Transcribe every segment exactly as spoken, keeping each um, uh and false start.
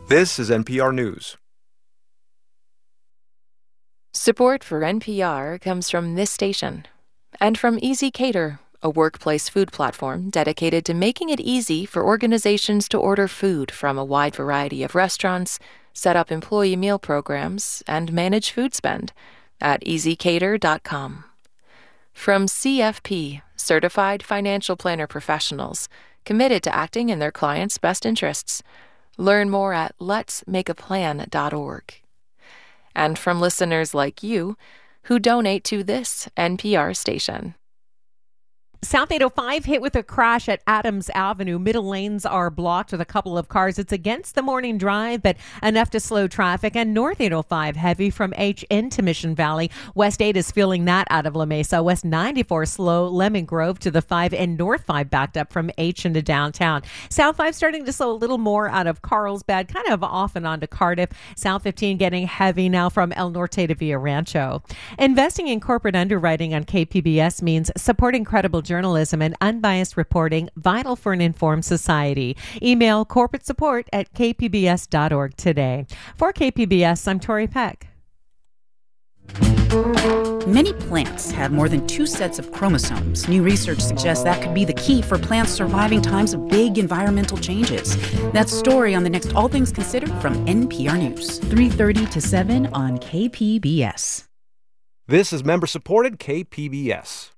This is N P R News. Support for N P R comes from this station and from Easy Cater, a workplace food platform dedicated to making it easy for organizations to order food from a wide variety of restaurants, set up employee meal programs, and manage food spend at easy cater dot com. From C F P, Certified Financial Planner Professionals, committed to acting in their clients' best interests. Learn more at lets make a plan dot org. And from listeners like you who donate to this N P R station. South eight oh five hit with a crash at Adams Avenue. Middle lanes are blocked with a couple of cars. It's against the morning drive, but enough to slow traffic. And North eight oh five heavy from H into Mission Valley. West eight is feeling that out of La Mesa. West ninety-four slow. Lemon Grove to the five, and North five backed up from H into downtown. South five starting to slow a little more out of Carlsbad, kind of off and on to Cardiff. South fifteen getting heavy now from El Norte to Villa Rancho. Investing in corporate underwriting on K P B S means supporting credible journalism and unbiased reporting, vital for an informed society. Email corporate support at k p b s dot org today. For K P B S, I'm Tori Peck. Many plants have more than two sets of chromosomes. New research suggests that could be the key for plants surviving times of big environmental changes. That story on the next All Things Considered from N P R News. three thirty to seven on K P B S. This is member-supported K P B S.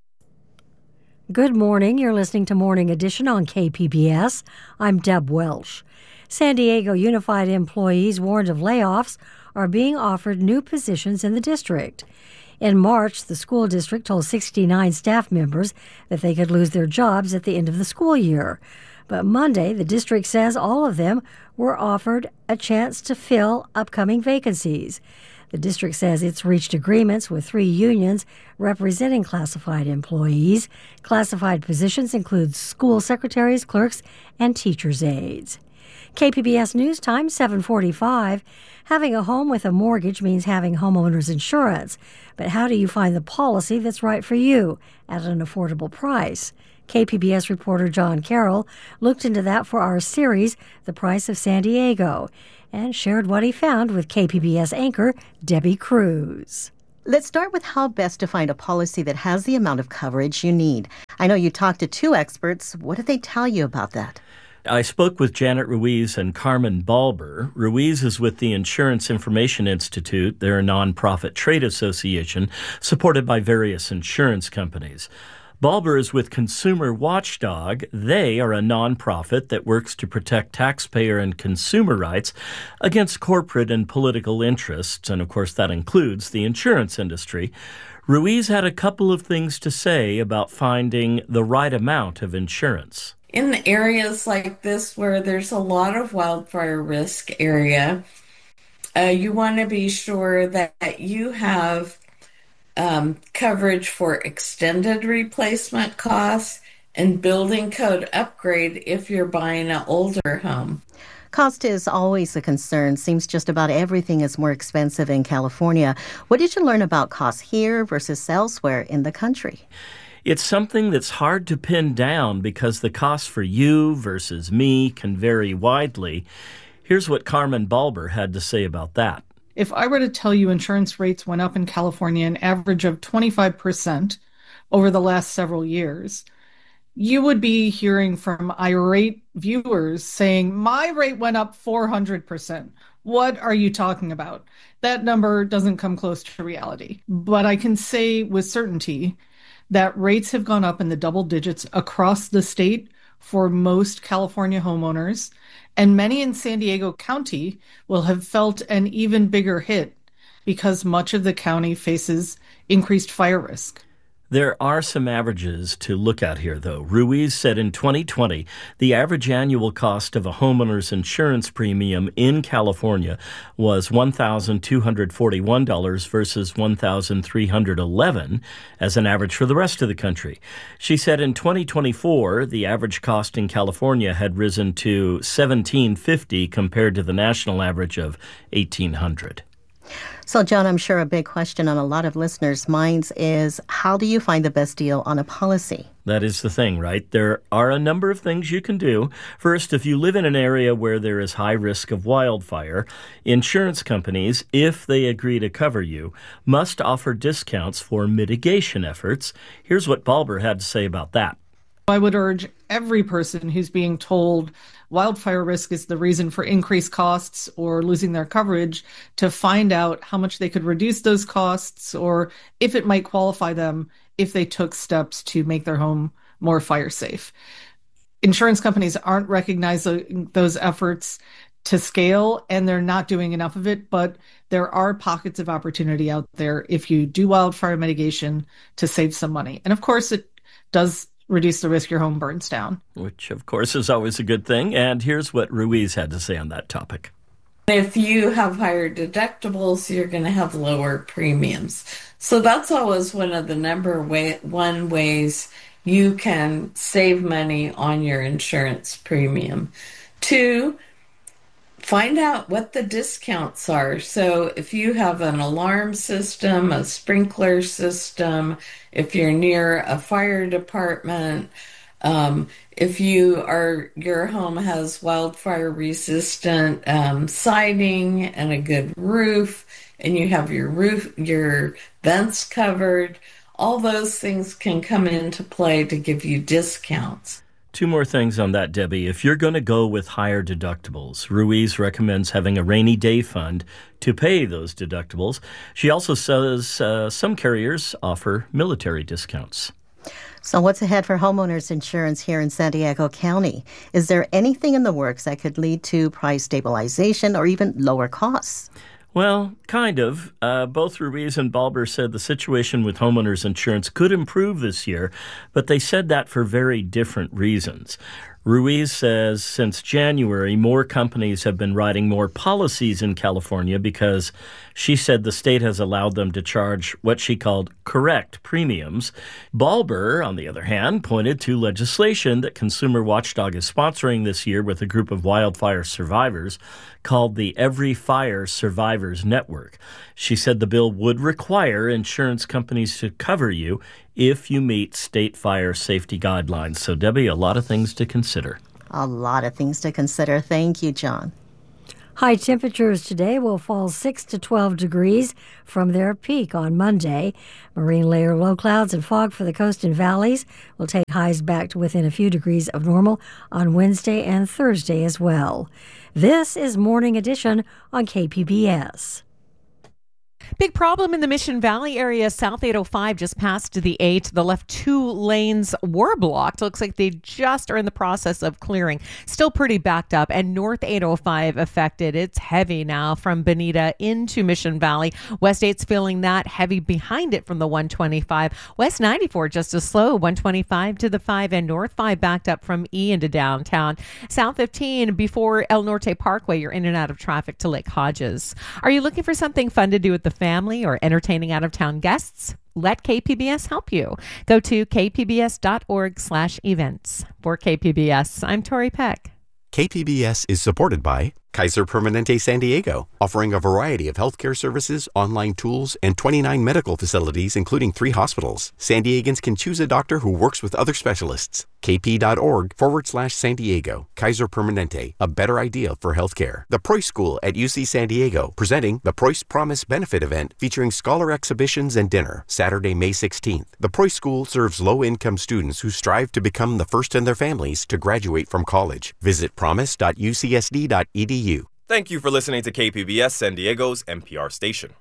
Good morning. You're listening to Morning Edition on K P B S. I'm Deb Welsh. San Diego Unified employees warned of layoffs are being offered new positions in the district. In March, the school district told sixty-nine staff members that they could lose their jobs at the end of the school year. But Monday, the district says all of them were offered a chance to fill upcoming vacancies. The district says it's reached agreements with three unions representing classified employees. Classified positions include school secretaries, clerks, and teachers' aides. K P B S News Time, seven forty-five. Having a home with a mortgage means having homeowners insurance. But how do you find the policy that's right for you at an affordable price? K P B S reporter John Carroll looked into that for our series, The Price of San Diego, and shared what he found with K P B S anchor Debbie Cruz. Let's start with how best to find a policy that has the amount of coverage you need. I know you talked to two experts. What did they tell you about that? I spoke with Janet Ruiz and Carmen Balber. Ruiz is with the Insurance Information Institute. They're a nonprofit trade association supported by various insurance companies. Balber is with Consumer Watchdog. They are a nonprofit that works to protect taxpayer and consumer rights against corporate and political interests, and of course that includes the insurance industry. Ruiz had a couple of things to say about finding the right amount of insurance. In areas like this where there's a lot of wildfire risk area, uh, you want to be sure that you have Um, coverage for extended replacement costs and building code upgrade if you're buying an older home. Cost is always a concern. Seems just about everything is more expensive in California. What did you learn about costs here versus elsewhere in the country? It's something that's hard to pin down because the cost for you versus me can vary widely. Here's what Carmen Balber had to say about that. If I were to tell you insurance rates went up in California an average of twenty-five percent over the last several years, you would be hearing from irate viewers saying, my rate went up four hundred percent. What are you talking about? That number doesn't come close to reality. But I can say with certainty that rates have gone up in the double digits across the state for most California homeowners. And many in San Diego County will have felt an even bigger hit because much of the county faces increased fire risk. There are some averages to look at here, though. Ruiz said in twenty twenty, the average annual cost of a homeowner's insurance premium in California was one thousand two hundred forty-one dollars versus one thousand three hundred eleven dollars as an average for the rest of the country. She said in twenty twenty-four, the average cost in California had risen to seventeen fifty compared to the national average of eighteen hundred. So, John, I'm sure a big question on a lot of listeners' minds is, how do you find the best deal on a policy? That is the thing, right? There are a number of things you can do. First, if you live in an area where there is high risk of wildfire, insurance companies, if they agree to cover you, must offer discounts for mitigation efforts. Here's what Balber had to say about that. I would urge every person who's being told wildfire risk is the reason for increased costs or losing their coverage to find out how much they could reduce those costs or if it might qualify them if they took steps to make their home more fire safe. Insurance companies aren't recognizing those efforts to scale, and they're not doing enough of it, but there are pockets of opportunity out there if you do wildfire mitigation to save some money. And of course, it does reduce the risk your home burns down. Which, of course, is always a good thing. And here's what Ruiz had to say on that topic. If you have higher deductibles, you're going to have lower premiums. So that's always one of the number way, one ways you can save money on your insurance premium. Two, find out what the discounts are. So if you have an alarm system, a sprinkler system, if you're near a fire department, um, if you are your home has wildfire resistant um, siding and a good roof, and you have your roof, your vents covered, all those things can come into play to give you discounts. Two more things on that, Debbie. If you're going to go with higher deductibles, Ruiz recommends having a rainy day fund to pay those deductibles. She also says uh, some carriers offer military discounts. So what's ahead for homeowners insurance here in San Diego County? Is there anything in the works that could lead to price stabilization or even lower costs? Well, kind of. Uh, both Ruiz and Balber said the situation with homeowners insurance could improve this year, but they said that for very different reasons. Ruiz says since January, more companies have been writing more policies in California because she said the state has allowed them to charge what she called correct premiums. Balber, on the other hand, pointed to legislation that Consumer Watchdog is sponsoring this year with a group of wildfire survivors called the Every Fire Survivors Network. She said the bill would require insurance companies to cover you if you meet state fire safety guidelines. So, Debbie, a lot of things to consider. A lot of things to consider. Thank you, John. High temperatures today will fall six to twelve degrees from their peak on Monday. Marine layer low clouds and fog for the coast and valleys will take highs back to within a few degrees of normal on Wednesday and Thursday as well. This is Morning Edition on K P B S. Big problem in the Mission Valley area. South eight oh five just passed to the eight. The left two lanes were blocked. Looks like they just are in the process of clearing. Still pretty backed up. And North eight oh five affected. It's heavy now from Bonita into Mission Valley. West eight's feeling that heavy behind it from the one twenty-five. West ninety-four just as slow. one twenty-five to the five, and North five backed up from E into downtown. South fifteen before El Norte Parkway. You're in and out of traffic to Lake Hodges. Are you looking for something fun to do with the family or entertaining out-of-town guests? Let K P B S help you. Go to k p b s dot org slash events. For K P B S, I'm Tori Peck. K P B S is supported by Kaiser Permanente San Diego, offering a variety of healthcare services, online tools, and twenty-nine medical facilities, including three hospitals. San Diegans can choose a doctor who works with other specialists. kp.org forward slash San Diego. Kaiser Permanente, a better idea for healthcare. The Preuss School at U C San Diego, presenting the Preuss Promise Benefit Event featuring scholar exhibitions and dinner, Saturday, May sixteenth. The Preuss School serves low-income students who strive to become the first in their families to graduate from college. Visit promise dot u c s d dot e d u. Thank you for listening to K P B S San Diego's N P R station.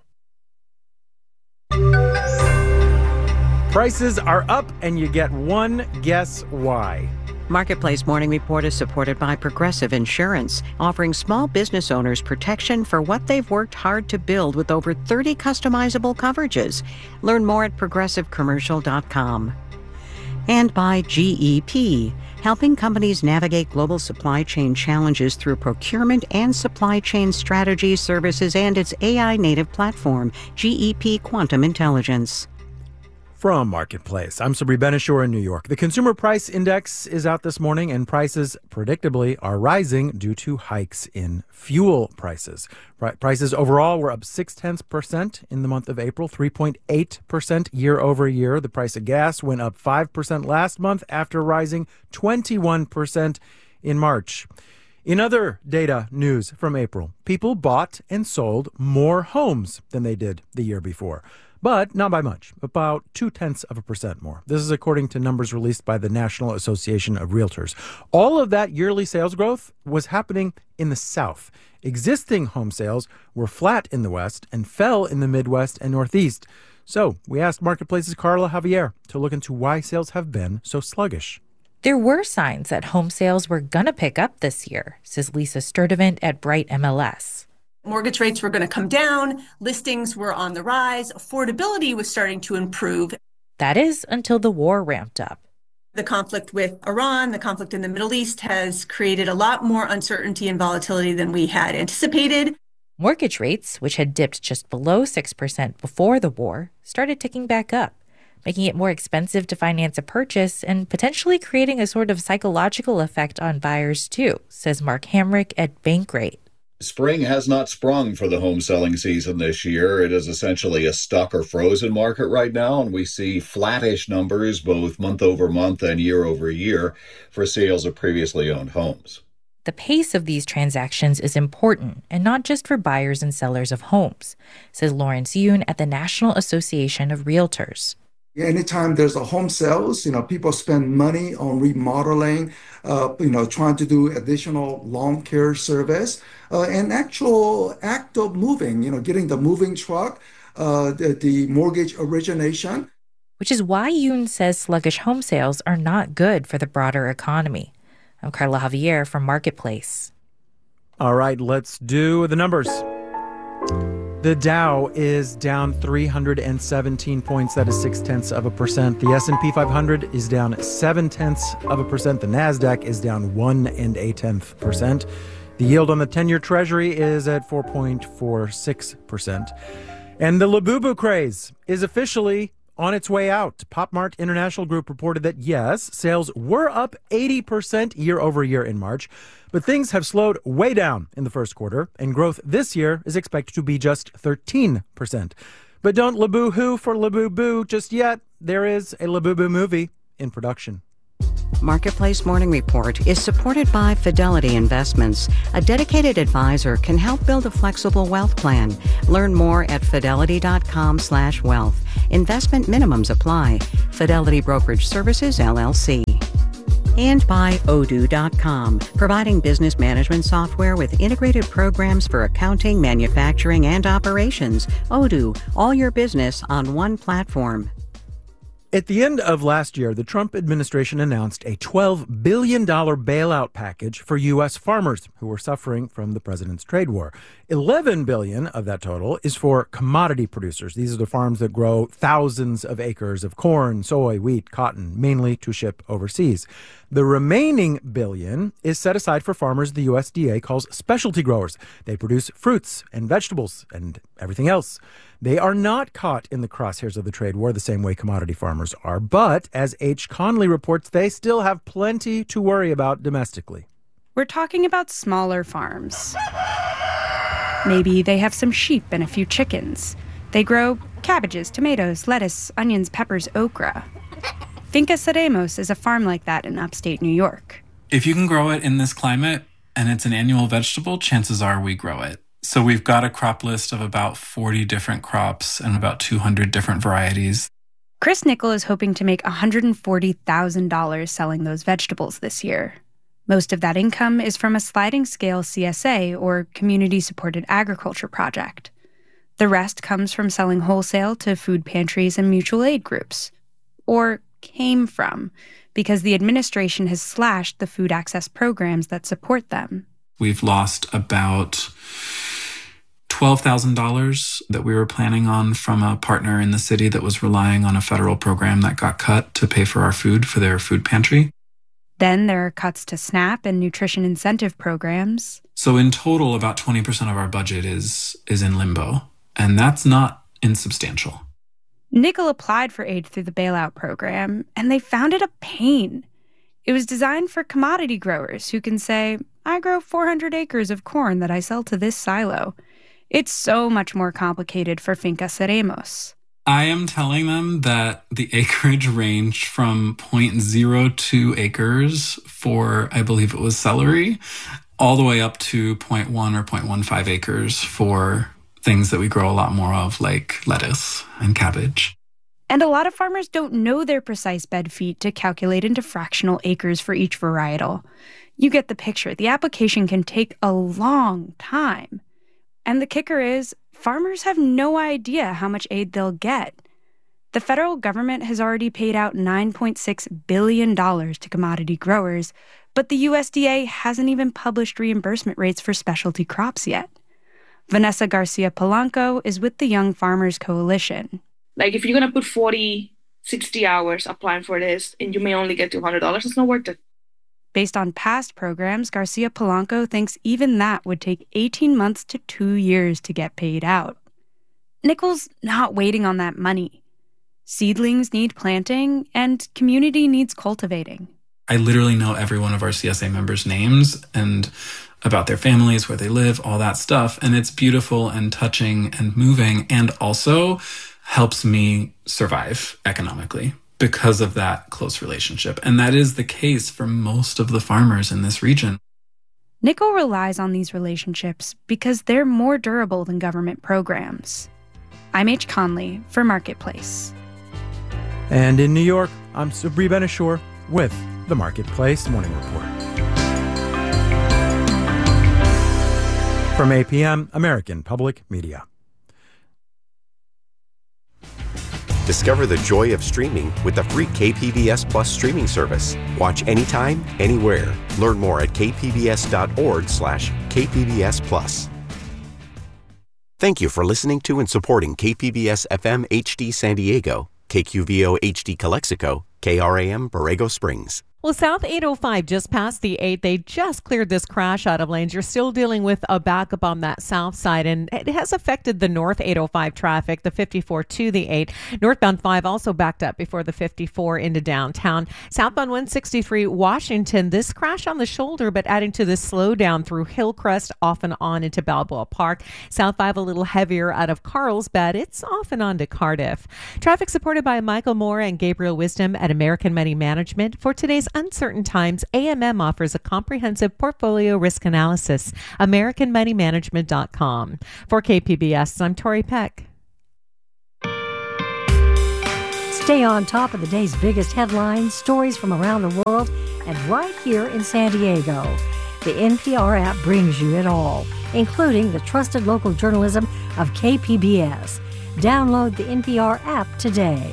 Prices are up, and you get one guess why. Marketplace Morning Report is supported by Progressive Insurance, offering small business owners protection for what they've worked hard to build with over thirty customizable coverages. Learn more at progressive commercial dot com. And by G E P, helping companies navigate global supply chain challenges through procurement and supply chain strategy services and its A I native platform, G E P Quantum Intelligence. From Marketplace, I'm Sabri Benishore in New York. The Consumer Price Index is out this morning, and prices predictably are rising due to hikes in fuel prices. Prices overall were up six tenths percent in the month of April, three point eight percent year over year. The price of gas went up five percent last month after rising twenty-one percent in March. In other data news from April, people bought and sold more homes than they did the year before. But not by much, about two-tenths of a percent more. This is according to numbers released by the National Association of Realtors. All of that yearly sales growth was happening in the South. Existing home sales were flat in the West and fell in the Midwest and Northeast. So we asked Marketplace's Carla Javier to look into why sales have been so sluggish. There were signs that home sales were going to pick up this year, says Lisa Sturdivant at Bright M L S. Mortgage rates were going to come down, listings were on the rise, affordability was starting to improve. That is until the war ramped up. The conflict with Iran, the conflict in the Middle East has created a lot more uncertainty and volatility than we had anticipated. Mortgage rates, which had dipped just below six percent before the war, started ticking back up, making it more expensive to finance a purchase and potentially creating a sort of psychological effect on buyers too, says Mark Hamrick at Bankrate. Spring has not sprung for the home selling season this year. It is essentially a stuck or frozen market right now, and we see flattish numbers both month over month and year over year for sales of previously owned homes. The pace of these transactions is important, and not just for buyers and sellers of homes, says Lawrence Yoon at the National Association of Realtors. Anytime there's a home sales, you know, people spend money on remodeling, uh, you know, trying to do additional lawn care service, uh, and actual act of moving, you know, getting the moving truck, uh, the, the mortgage origination. Which is why Yoon says sluggish home sales are not good for the broader economy. I'm Carla Javier from Marketplace. All right, let's do the numbers. The Dow is down three hundred seventeen points. That is six tenths of a percent. The S and P five hundred is down seven tenths of a percent. The Nasdaq is down one and a tenth percent. The yield on the ten-year Treasury is at four point four six percent. And the Labubu craze is officially on its way out. Pop Mart International Group reported that, yes, sales were up eighty percent year over year in March, but things have slowed way down in the first quarter, and growth this year is expected to be just thirteen percent. But don't Labubu for Labubu just yet. There is a Labubu movie in production. Marketplace Morning Report is supported by Fidelity Investments. A dedicated advisor can help build a flexible wealth plan. Learn more at fidelity.com slash wealth. Investment minimums apply. Fidelity Brokerage Services, L L C. And by Odoo dot com, providing business management software with integrated programs for accounting, manufacturing, and operations. Odoo, all your business on one platform. At the end of last year, the Trump administration announced a twelve billion dollars bailout package for U S farmers who were suffering from the president's trade war. eleven billion dollars of that total is for commodity producers. These are the farms that grow thousands of acres of corn, soy, wheat, cotton, mainly to ship overseas. The remaining billion is set aside for farmers the U S D A calls specialty growers. They produce fruits and vegetables and everything else. They are not caught in the crosshairs of the trade war the same way commodity farmers are. But as H. Conley reports, they still have plenty to worry about domestically. We're talking about smaller farms. Maybe they have some sheep and a few chickens. They grow cabbages, tomatoes, lettuce, onions, peppers, okra. Finca Ceremos is a farm like that in upstate New York. If you can grow it in this climate and it's an annual vegetable, chances are we grow it. So we've got a crop list of about forty different crops and about two hundred different varieties. Chris Nickel is hoping to make one hundred forty thousand dollars selling those vegetables this year. Most of that income is from a sliding scale C S A, or community-supported agriculture project. The rest comes from selling wholesale to food pantries and mutual aid groups. Or came from, because the administration has slashed the food access programs that support them. We've lost about twelve thousand dollars that we were planning on from a partner in the city that was relying on a federal program that got cut to pay for our food for their food pantry. Then there are cuts to SNAP and nutrition incentive programs. So in total, about twenty percent of our budget is is in limbo, and that's not insubstantial. Nickel applied for aid through the bailout program, and they found it a pain. It was designed for commodity growers who can say, I grow four hundred acres of corn that I sell to this silo. It's so much more complicated for Finca Ceremos. I am telling them that the acreage ranged from zero point zero two acres for, I believe it was celery, all the way up to zero point one or zero point one five acres for things that we grow a lot more of, like lettuce and cabbage. And a lot of farmers don't know their precise bed feet to calculate into fractional acres for each varietal. You get the picture. The application can take a long time. And the kicker is, farmers have no idea how much aid they'll get. The federal government has already paid out nine point six billion dollars to commodity growers, but the U S D A hasn't even published reimbursement rates for specialty crops yet. Vanessa Garcia Polanco is with the Young Farmers Coalition. Like, if you're going to put forty, sixty hours applying for this and you may only get two hundred dollars, it's not worth it. Based on past programs, Garcia Polanco thinks even that would take eighteen months to two years to get paid out. Nickel's not waiting on that money. Seedlings need planting, and community needs cultivating. I literally know every one of our C S A members' names and about their families, where they live, all that stuff. And it's beautiful and touching and moving, and also helps me survive economically because of that close relationship. And that is the case for most of the farmers in this region. Nickel relies on these relationships because they're more durable than government programs. I'm H. Conley for Marketplace. And in New York, I'm Sabri Ben-Achour with the Marketplace Morning Report. From A P M, American Public Media. Discover the joy of streaming with the free K P B S Plus streaming service. Watch anytime, anywhere. Learn more at kpbs.org slash kpbs plus. Thank you for listening to and supporting K P B S F M H D San Diego, K Q V O H D Calexico, K R A M Borrego Springs. Well, South eight oh five just passed the eight. They just cleared this crash out of lanes. You're still dealing with a backup on that south side, and it has affected the north eight oh five traffic, the fifty-four to the eight. Northbound five also backed up before the fifty-four into downtown. Southbound one sixty-three Washington, this crash on the shoulder, but adding to the slowdown through Hillcrest off and on into Balboa Park. South five a little heavier out of Carlsbad. It's off and on to Cardiff. Traffic supported by Michael Moore and Gabriel Wisdom at American Money Management. For today's uncertain times, A M M offers a comprehensive portfolio risk analysis. American Money Management dot com. For K P B S, I'm Tori Peck. Stay on top of the day's biggest headlines, stories from around the world, and right here in San Diego. The N P R app brings you it all, including the trusted local journalism of K P B S. Download the N P R app today.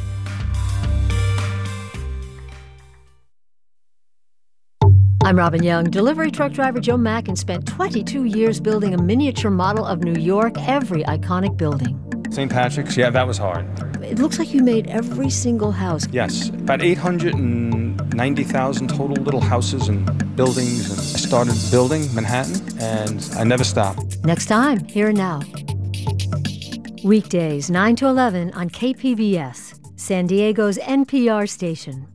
I'm Robin Young. Delivery truck driver Joe Mackin spent twenty-two years building a miniature model of New York, every iconic building. Saint Patrick's, yeah, that was hard. It looks like you made every single house. Yes, about eight hundred ninety thousand total little houses and buildings. And I started building Manhattan, and I never stopped. Next time, Here and Now. Weekdays, nine to eleven on K P B S, San Diego's N P R station.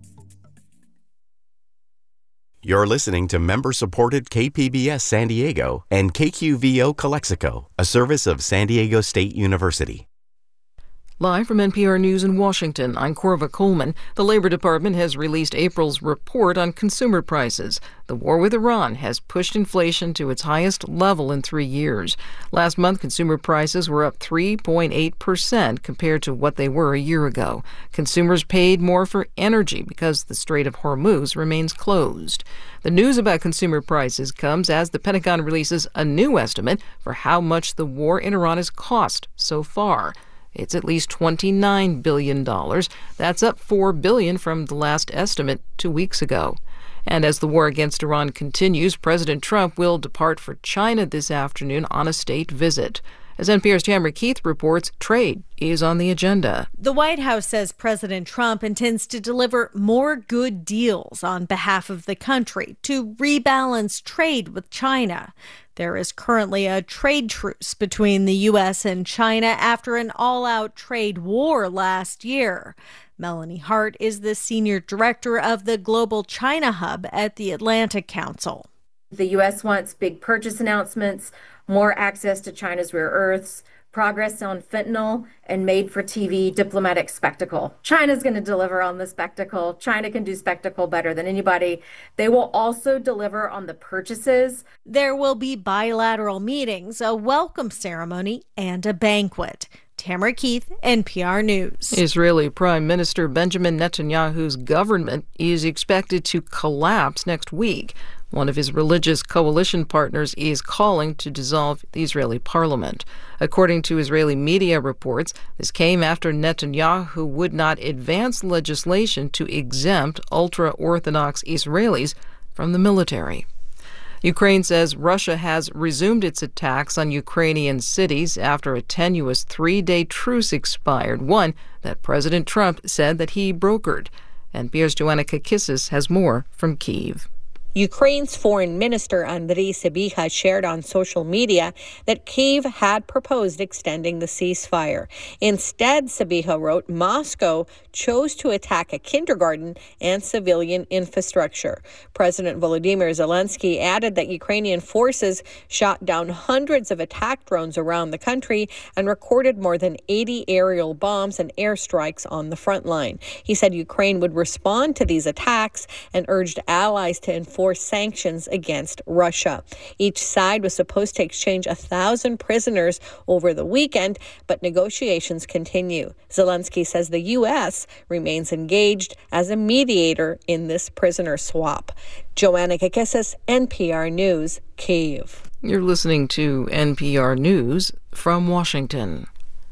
You're listening to member-supported K P B S San Diego and K Q V O Calexico, a service of San Diego State University. Live from N P R News in Washington, I'm Corva Coleman. The Labor Department has released April's report on consumer prices. The war with Iran has pushed inflation to its highest level in three years. Last month, consumer prices were up three point eight percent compared to what they were a year ago. Consumers paid more for energy because the Strait of Hormuz remains closed. The news about consumer prices comes as the Pentagon releases a new estimate for how much the war in Iran has cost so far. It's at least twenty-nine billion dollars. That's up four billion dollars from the last estimate two weeks ago. And as the war against Iran continues, President Trump will depart for China this afternoon on a state visit. As N P R's Tamara Keith reports, trade is on the agenda. The White House says President Trump intends to deliver more good deals on behalf of the country to rebalance trade with China. There is currently a trade truce between the U S and China after an all-out trade war last year. Melanie Hart is the senior director of the Global China Hub at the Atlantic Council. The U S wants big purchase announcements, more access to China's rare earths, progress on fentanyl, and made-for-T V diplomatic spectacle. China's going to deliver on the spectacle. China can do spectacle better than anybody. They will also deliver on the purchases. There will be bilateral meetings, a welcome ceremony, and a banquet. Tamara Keith, N P R News. Israeli Prime Minister Benjamin Netanyahu's government is expected to collapse next week. One of his religious coalition partners is calling to dissolve the Israeli parliament. According to Israeli media reports, this came after Netanyahu would not advance legislation to exempt ultra-Orthodox Israelis from the military. Ukraine says Russia has resumed its attacks on Ukrainian cities after a tenuous three-day truce expired, one that President Trump said that he brokered. N P R's Joanna Kakissis has more from Kyiv. Ukraine's foreign minister Andriy Sybiha shared on social media that Kyiv had proposed extending the ceasefire. Instead, Sybiha wrote, Moscow chose to attack a kindergarten and civilian infrastructure. President Volodymyr Zelensky added that Ukrainian forces shot down hundreds of attack drones around the country and recorded more than eighty aerial bombs and airstrikes on the front line. He said Ukraine would respond to these attacks and urged allies to enforce sanctions against Russia. Each side was supposed to exchange a thousand prisoners over the weekend, but negotiations continue. Zelensky says the U S remains engaged as a mediator in this prisoner swap. Joanna Kakissis, N P R News, Kyiv. You're listening to N P R News from Washington.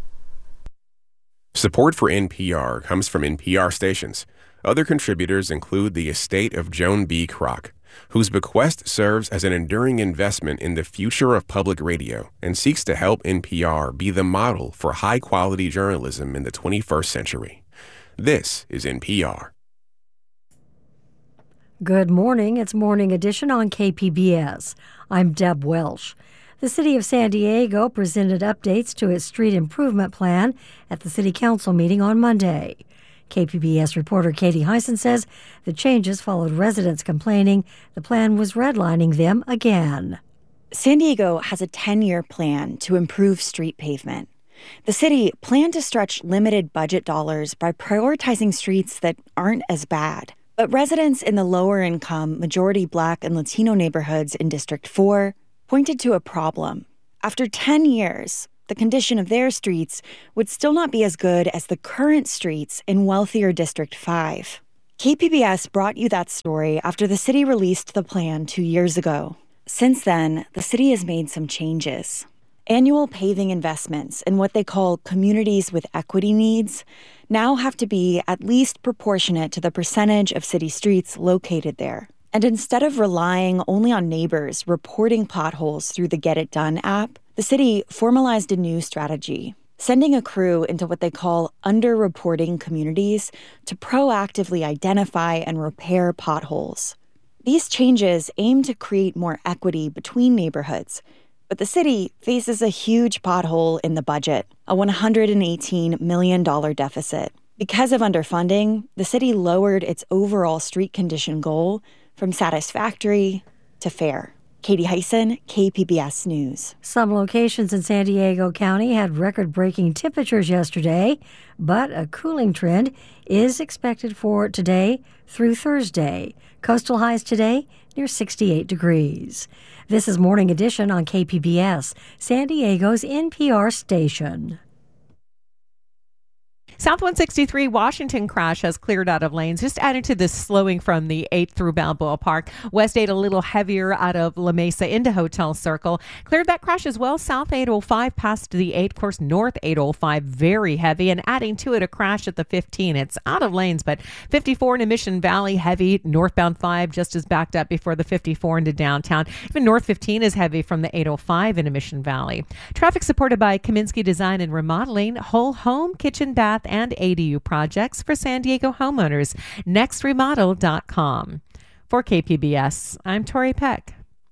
Support for N P R comes from N P R stations. Other contributors include the estate of Joan B. Kroc, whose bequest serves as an enduring investment in the future of public radio and seeks to help N P R be the model for high-quality journalism in the twenty-first century. This is N P R. Good morning. It's Morning Edition on K P B S. I'm Deb Welsh. The City of San Diego presented updates to its street improvement plan at the City Council meeting on Monday. K P B S reporter Katie Hyson says the changes followed residents complaining the plan was redlining them again. San Diego has a ten-year plan to improve street pavement. The city planned to stretch limited budget dollars by prioritizing streets that aren't as bad. But residents in the lower-income, majority Black and Latino neighborhoods in District four pointed to a problem. After ten years, the condition of their streets would still not be as good as the current streets in wealthier District five. K P B S brought you that story after the city released the plan two years ago. Since then, the city has made some changes. Annual paving investments in what they call communities with equity needs now have to be at least proportionate to the percentage of city streets located there. And instead of relying only on neighbors reporting potholes through the Get It Done app, the city formalized a new strategy, sending a crew into what they call underreporting communities to proactively identify and repair potholes. These changes aim to create more equity between neighborhoods, but the city faces a huge pothole in the budget, a one hundred eighteen million dollars deficit. Because of underfunding, the city lowered its overall street condition goal from satisfactory to fair. Katie Hyson, K P B S News. Some locations in San Diego County had record-breaking temperatures yesterday, but a cooling trend is expected for today through Thursday. Coastal highs today near sixty-eight degrees. This is Morning Edition on K P B S, San Diego's N P R station. South one sixty-three Washington crash has cleared out of lanes, just adding to this slowing from the eighth through Balboa Park. West eight a little heavier out of La Mesa into Hotel Circle. Cleared that crash as well. South eight oh five past the eight. Of course, North eight oh five very heavy, and adding to it a crash at the fifteen. It's out of lanes, but fifty-four in Mission Valley heavy. Northbound five just as backed up before the fifty-four into downtown. Even North fifteen is heavy from the eight oh five into Mission Valley. Traffic supported by Kaminsky Design and Remodeling, whole home, kitchen, bath, and A D U projects for San Diego homeowners. next remodel dot com. For K P B S, I'm Tori Peck.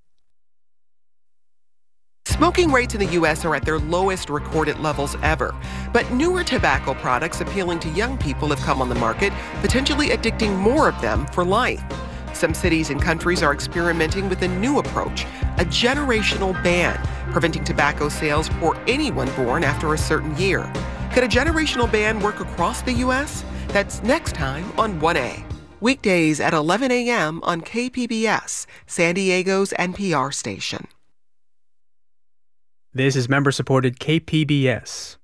Smoking rates in the U S are at their lowest recorded levels ever. But newer tobacco products appealing to young people have come on the market, potentially addicting more of them for life. Some cities and countries are experimenting with a new approach, a generational ban, preventing tobacco sales for anyone born after a certain year. Could a generational ban work across the U S? That's next time on one A. Weekdays at eleven a.m. on K P B S, San Diego's N P R station. This is member-supported K P B S.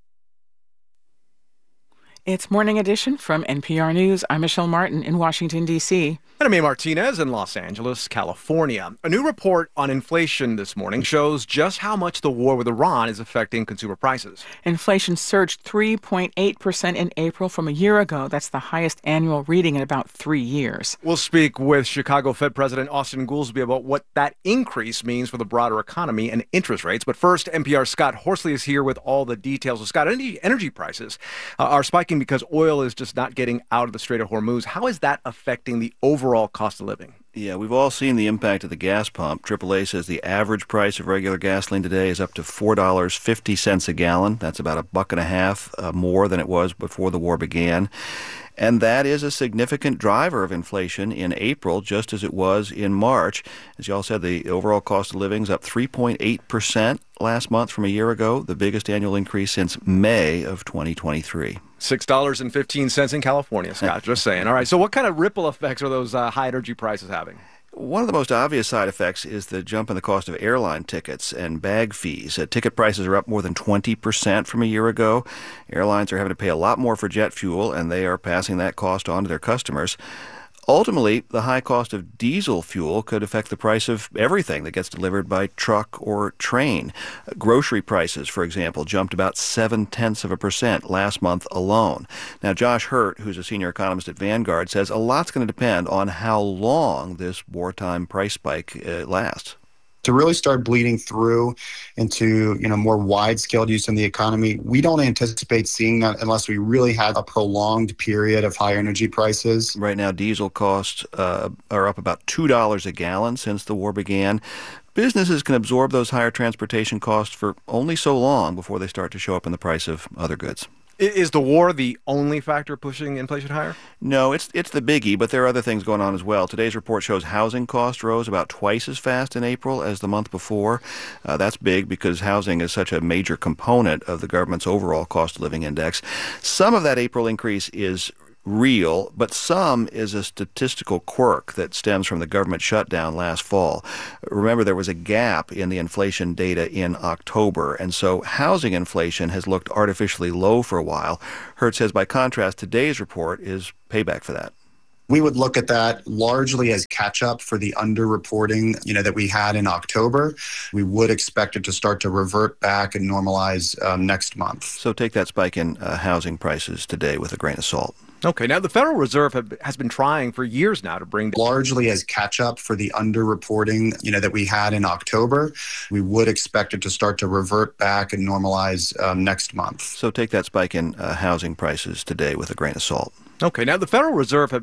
It's Morning Edition from N P R News. I'm Michelle Martin in Washington, D C And I'm A. Martinez in Los Angeles, California. A new report on inflation this morning shows just how much the war with Iran is affecting consumer prices. Inflation surged three point eight percent in April from a year ago. That's the highest annual reading in about three years. We'll speak with Chicago Fed President Austin Goolsbee about what that increase means for the broader economy and interest rates. But first, N P R's Scott Horsley is here with all the details. So Scott, energy, energy prices uh, are spiking because oil is just not getting out of the Strait of Hormuz. How is that affecting the overall cost of living? Yeah, we've all seen the impact of the gas pump. triple A says the average price of regular gasoline today is up to four dollars and fifty cents a gallon. That's about a buck and a half uh, more than it was before the war began. And that is a significant driver of inflation in April, just as it was in March. As you all said, the overall cost of living is up three point eight percent last month from a year ago, the biggest annual increase since May of twenty twenty-three. six dollars and fifteen cents in California, Scott, just saying. All right, so what kind of ripple effects are those uh, high energy prices having? One of the most obvious side effects is the jump in the cost of airline tickets and bag fees. Uh, ticket prices are up more than twenty percent from a year ago. Airlines are having to pay a lot more for jet fuel, and they are passing that cost on to their customers. Ultimately, the high cost of diesel fuel could affect the price of everything that gets delivered by truck or train. Grocery prices, for example, jumped about seven-tenths of a percent last month alone. Now, Josh Hurt, who's a senior economist at Vanguard, says a lot's going to depend on how long this wartime price spike uh, lasts. To really start bleeding through into, you know, more wide-scale use in the economy, we don't anticipate seeing that unless we really have a prolonged period of high energy prices. Right now, diesel costs uh, are up about two dollars a gallon since the war began. Businesses can absorb those higher transportation costs for only so long before they start to show up in the price of other goods. Is the war the only factor pushing inflation higher? No, it's it's the biggie, but there are other things going on as well. Today's report shows housing costs rose about twice as fast in April as the month before. Uh, that's big because housing is such a major component of the government's overall cost of living index. Some of that April increase is real, but some is a statistical quirk that stems from the government shutdown last fall. Remember, there was a gap in the inflation data in October, and so housing inflation has looked artificially low for a while. Hurt says, by contrast, today's report is payback for that. We would look at that largely as catch-up for the underreporting, you know, that we had in October. We would expect it to start to revert back and normalize um, next month. So take that spike in uh, housing prices today with a grain of salt. Okay, now the Federal Reserve have, has been trying for years now to bring... Largely as catch-up for the underreporting, you know, that we had in October. We would expect it to start to revert back and normalize um, next month. So take that spike in uh, housing prices today with a grain of salt. Okay, now the Federal Reserve have